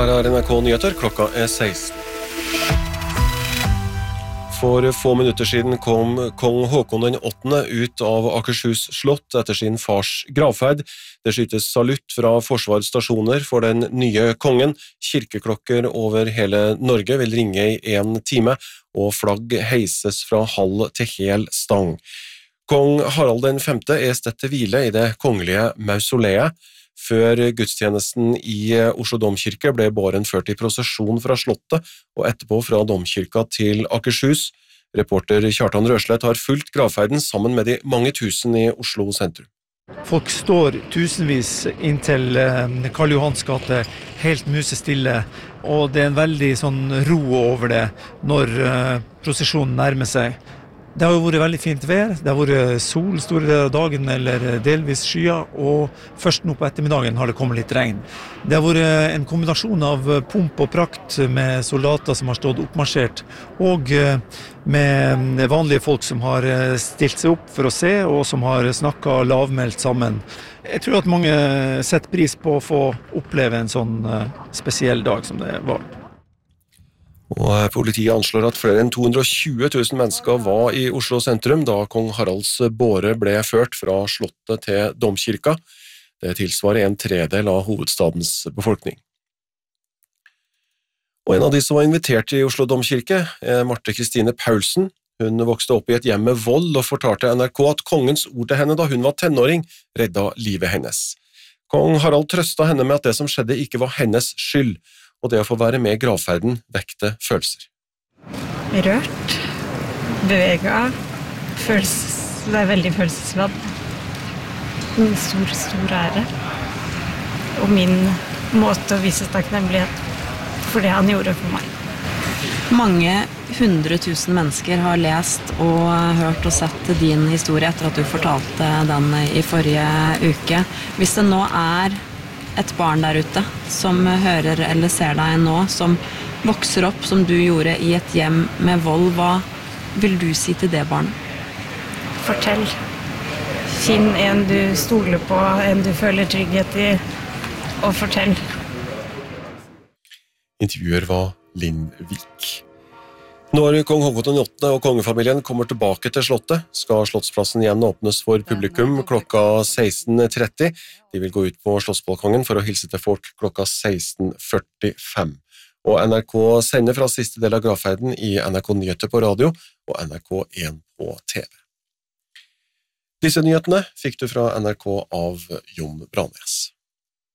Her er NRK Nyheter, klokka 16. For få minutter siden kom kong Håkon den 8. ut av Akershus slott etter sin fars gravferd. Det skytes salutt fra Forsvarets stasjoner for den nye kongen. Kirkeklokker over hele Norge vil ringe i 1 time, og flagg heises fra halv til hel stang. Kong Harald den 5. er stedt til hvile i det kongelige mausoleet. Før gudstjenesten i Oslo domkirke ble båren ført i prosesjon fra slottet og etterpå fra domkirka til Akershus. Reporter Kjartan Røslett har fulgt gravferden sammen med de mange tusen i Oslo sentrum. Folk står tusenvis inntil Karl Johans gate, helt musestille, og det er en veldig sånn ro over det når prosesjonen nærmer seg. Det har jo vært veldig fint vær, det har vært sol store deler av dagen eller delvis skyer, og først nå på ettermiddagen har det kommet litt regn. Det har vært en kombinasjon av pomp og prakt med soldater som har stått oppmarsjert, og med vanlige folk som har stilt seg opp for å se, og som har snakket lavmælt sammen. Jeg tror at mange setter pris på å få oppleve en sånn spesiell dag som det var. Og politiet anslår at flere enn 220 000 mennesker var i Oslo sentrum da kong Haralds båre ble ført fra slottet til domkirka. Det tilsvarer 1/3 av hovedstadens befolkning. Og en av de som var invitert i Oslo domkirke er Marte Kristine Paulsen. Hun vokste opp i et hjem med vold og fortalte NRK at kongens ord til henne da hun var tenåring redda livet hennes. Kong Harald trøstet henne med at det som skjedde ikke var hennes skyld, og det å få være med i gravferden vekte følelser. Rørt, beveget, det er veldig følelsesladd. En stor ære. Og min måte å vise takknemlighet for det han gjorde for meg. Mange 100 000 mennesker har lest og hørt og sett din historie etter at du fortalte den i forrige uke. Hvis det nå er et barn der ute som hører eller ser deg nå, som vokser opp som du gjorde i et hjem med vold, hva vil du si til det barnet? Fortell. Finn en du stoler på, en du føler trygghet i, og fortell. Intervjuer var Linn Vik. Når kong Håkon den 8. og kongefamilien kommer tilbake til slottet, skal slottsplassen igjen åpnes for publikum klokka 16.30. De vil gå ut på slottsbalkongen for å hilse til folk klokka 16.45. Og NRK sender fra siste del av gravferden i NRK Nyheter på radio og NRK1 på TV. Disse nyhetene fikk du fra NRK av Jon Branes.